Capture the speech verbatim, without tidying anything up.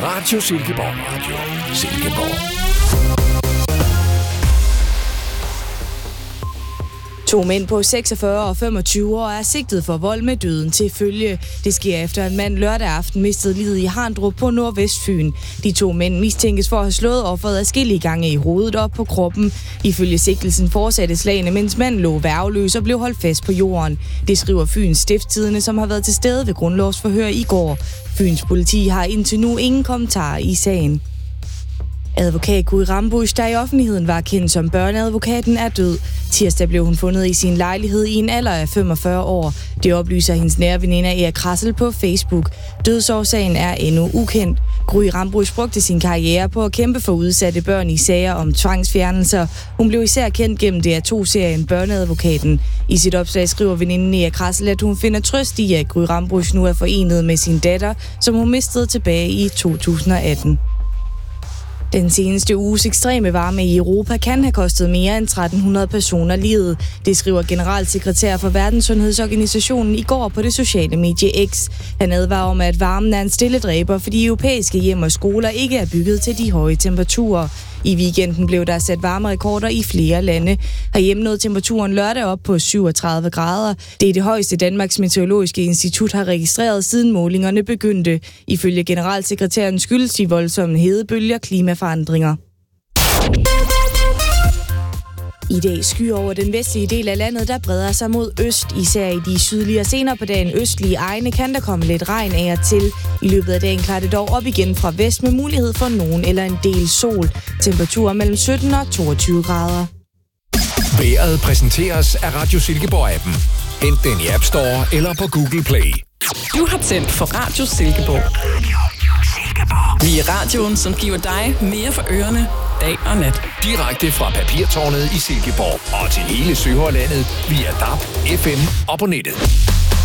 Radio Silkeborg Radio. Silkeborg. To mænd på seksogfyrre og femogtyve år er sigtet for vold med døden til følge. Det sker efter en mand lørdag aften mistede livet i Harndrup på Nordvestfyn. De to mænd mistænkes for at have slået offeret adskillige gange i hovedet og på kroppen. Ifølge sigtelsen fortsatte slagene, mens manden lå værgeløs og blev holdt fast på jorden. Det skriver Fyns Stiftstidende, som har været til stede ved grundlovsforhør i går. Fyns politi har indtil nu ingen kommentarer i sagen. Advokat Gry Rambusch, der i offentligheden var kendt som børneadvokaten, er død. Tirsdag blev hun fundet i sin lejlighed i en alder af femogfyrre år. Det oplyser hendes nære veninde Erik Krassel på Facebook. Dødsårsagen er endnu ukendt. Gry Rambusch brugte sin karriere på at kæmpe for udsatte børn i sager om tvangsfjernelser. Hun blev især kendt gennem D R to-serien Børneadvokaten. I sit opslag skriver veninden Erik Krassel, at hun finder trøst i, at Gry Rambusch nu er forenet med sin datter, som hun mistede tilbage i to tusind og atten. Den seneste uges ekstreme varme i Europa kan have kostet mere end tretten hundrede personer livet. Det skriver generalsekretær for Verdenssundhedsorganisationen i går på det sociale medie X. Han advarer om, at varmen er en stille dræber, fordi europæiske hjem og skoler ikke er bygget til de høje temperaturer. I weekenden blev der sat varmerekorder i flere lande. Herhjemme nåede temperaturen lørdag op på syvogtredive grader. Det er det højeste Danmarks Meteorologiske Institut har registreret, siden målingerne begyndte. Ifølge generalsekretæren skyldes de voldsomme hedebølger klimaforandringer. I dag skyer over den vestlige del af landet, der breder sig mod øst. Især i de sydlige og senere på dagen østlige egne kan der komme lidt regn af og til. I løbet af dagen klarer det dog op igen fra vest med mulighed for nogen eller en del sol. Temperaturer mellem sytten og toogtyve grader. Vejret præsenteres af Radio Silkeborg-appen. Hent den i App Store eller på Google Play. Du har tændt for Radio Silkeborg. Vi er radioen, som giver dig mere for ørerne dag og nat. Direkte fra Papirtårnet i Silkeborg og til hele Sønderlandet via D A B, F M og på nettet.